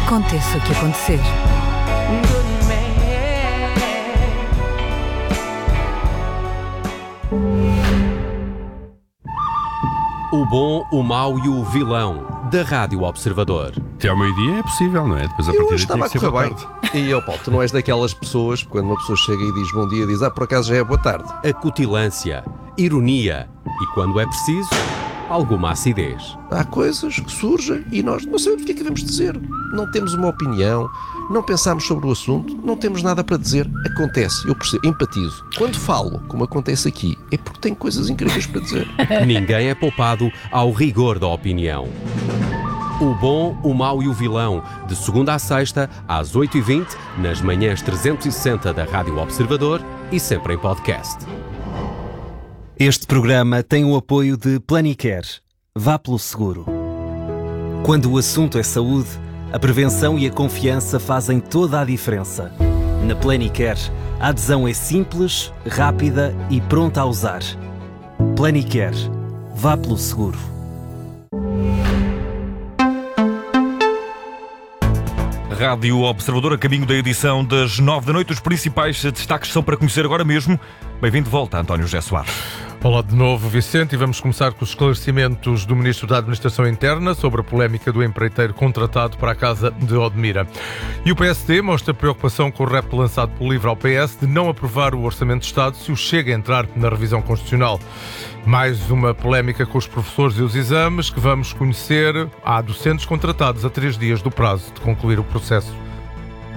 Aconteça o que acontecer. O bom, o mau e o vilão da Rádio Observador. Até ao meio-dia é possível, não é? Depois a partir daí tem que ser boa tarde. E Paulo, tu não és daquelas pessoas, quando uma pessoa chega e diz bom dia, diz por acaso já é boa tarde. Acutilância, ironia e, quando é preciso, alguma acidez. Há coisas que surgem e nós não sabemos o que é que devemos dizer. Não temos uma opinião, não pensamos sobre o assunto, não temos nada para dizer. Acontece, eu percebo, empatizo. Quando falo, como acontece aqui, é porque tenho coisas incríveis para dizer. Ninguém é poupado ao rigor da opinião. O bom, o mau e o vilão, de segunda à sexta, às 8h20, nas manhãs 360 da Rádio Observador e sempre em podcast. Este programa tem o apoio de Planicare. Vá pelo seguro. Quando o assunto é saúde, a prevenção e a confiança fazem toda a diferença. Na Planicare, a adesão é simples, rápida e pronta a usar. Planicare. Vá pelo seguro. Rádio Observador, a caminho da edição das 9 da noite. Os principais destaques são para conhecer agora mesmo. Bem-vindo de volta, António José Soares. Olá de novo, Vicente, e vamos começar com os esclarecimentos do Ministro da Administração Interna sobre a polémica do empreiteiro contratado para a Casa de Odmira. E o PSD mostra preocupação com o repto lançado pelo LIVRE ao PS de não aprovar o Orçamento de Estado se o chega a entrar na revisão constitucional. Mais uma polémica com os professores e os exames que vamos conhecer. Há docentes contratados a 3 dias do prazo de concluir o processo